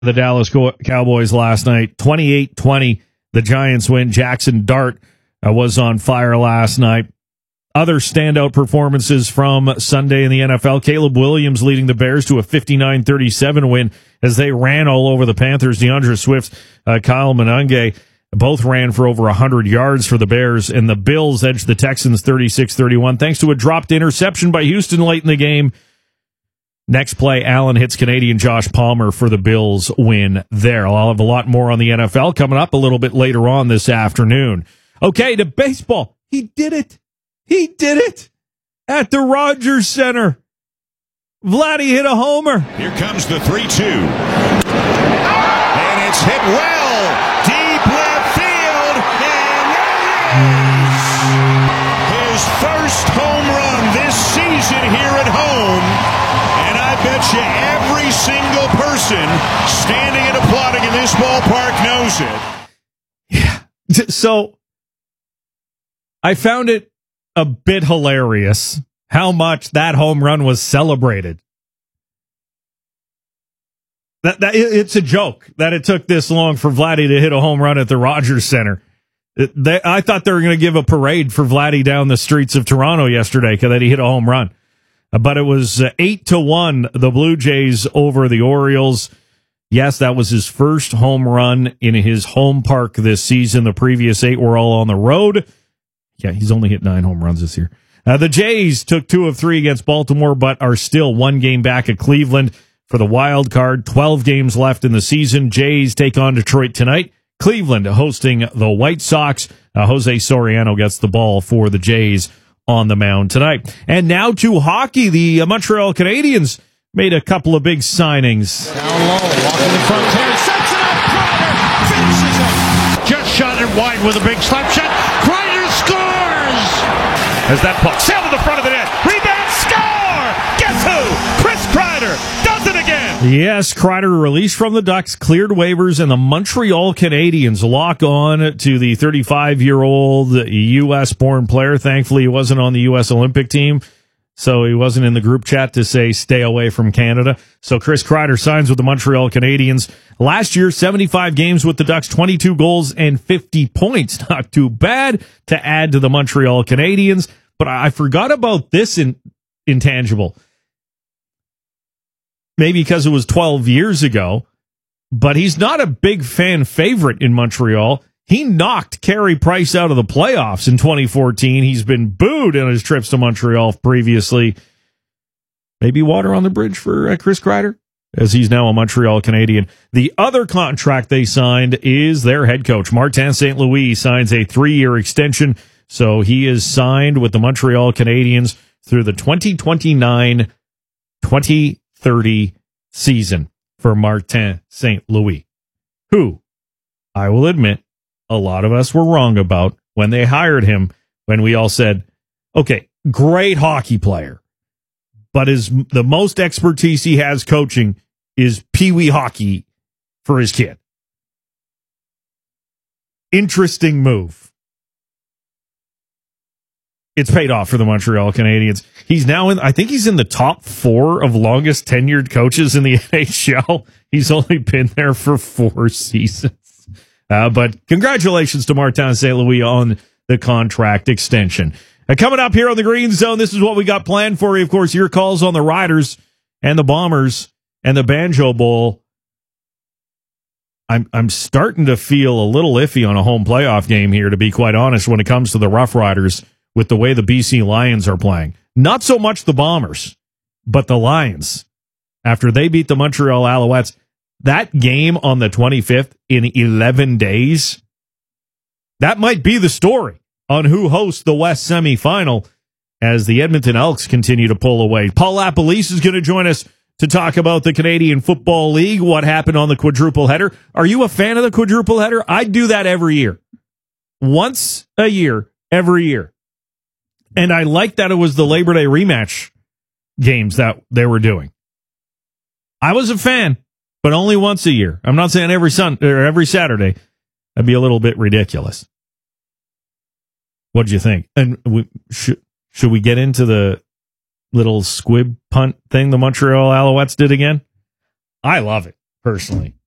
The Dallas Cowboys last night, 28-20. The Giants win. Jackson Dart was on fire last night. Other standout performances from Sunday in the NFL. Caleb Williams leading the Bears to a 59-37 win as they ran all over the Panthers. DeAndre Swift, Kyle Monange both ran for over 100 yards for the Bears, and the Bills edged the Texans 36-31 thanks to a dropped interception by Houston late in the game. Next play, Allen hits Canadian Josh Palmer for the Bills win there. I'll have a lot more on the NFL coming up a little bit later on this afternoon. Okay, to baseball. He did it. He did it at the Rogers Center. Vladdy hit a homer. Here comes the 3-2. And it's hit well. Deep left field. And there it is. His first home run this season here at home. And I bet you every single person standing and applauding in this ballpark knows it. Yeah. So I found it a bit hilarious how much that home run was celebrated. It's a joke that it took this long for Vladdy to hit a home run at the Rogers Center. I thought they were going to give a parade for Vladdy down the streets of Toronto yesterday because he hit a home run. But it was 8-1, the Blue Jays over the Orioles. Yes, that was his first home run in his home park this season. The previous 8 were all on the road. Yeah, he's only hit 9 home runs this year. The Jays took 2 of 3 against Baltimore, but are still 1 game back at Cleveland for the wild card. 12 games left in the season. Jays take on Detroit tonight. Cleveland hosting the White Sox. Jose Soriano gets the ball for the Jays on the mound tonight. And now to hockey. The Montreal Canadiens made a couple of big signings. Down low, walking in front, Terry sets it up, Kreider finishes it. Just shot it wide with a big slap shot. Kreider scores! As that puck sailed to the front of the net. Rebound, score! Guess who? Chris Kreider does it again! Yes, Kreider released from the Ducks, cleared waivers, and the Montreal Canadiens lock on to the 35-year-old U.S.-born player. Thankfully, he wasn't on the U.S. Olympic team, so he wasn't in the group chat to say stay away from Canada. So Chris Kreider signs with the Montreal Canadiens. Last year, 75 games with the Ducks, 22 goals and 50 points. Not too bad to add to the Montreal Canadiens. But I forgot about this intangible. Maybe because it was 12 years ago, but he's not a big fan favorite in Montreal. He knocked Carey Price out of the playoffs in 2014. He's been booed in his trips to Montreal previously. Maybe water on the bridge for Chris Kreider, as he's now a Montreal Canadian. The other contract they signed is their head coach. Martin St. Louis signs a 3-year extension, so he is signed with the Montreal Canadiens through the 2029-2030 season for Martin St. Louis, who, I will admit, a lot of us were wrong about when they hired him, when we all said, okay, great hockey player, but the most expertise he has coaching is peewee hockey for his kid. Interesting move. It's paid off for the Montreal Canadiens. He's now I think he's in the top 4 of longest tenured coaches in the NHL. He's only been there for 4 seasons. But congratulations to Martin St. Louis on the contract extension. Coming up here on the Green Zone, this is what we got planned for you. Of course, your calls on the Riders and the Bombers and the Banjo Bowl. I'm starting to feel a little iffy on a home playoff game here, to be quite honest, when it comes to the Rough Riders with the way the BC Lions are playing. Not so much the Bombers, but the Lions. After they beat the Montreal Alouettes, that game on the 25th in 11 days, that might be the story on who hosts the West semifinal as the Edmonton Elks continue to pull away. Paul Lapalisse is going to join us to talk about the Canadian Football League, what happened on the quadruple header. Are you a fan of the quadruple header? I do that every year. Once a year, every year. And I like that it was the Labor Day rematch games that they were doing. I was a fan, but only once a year. I'm not saying every Sunday or every Saturday. That'd be a little bit ridiculous. What do you think? And should we get into the little squib punt thing the Montreal Alouettes did again? I love it, personally.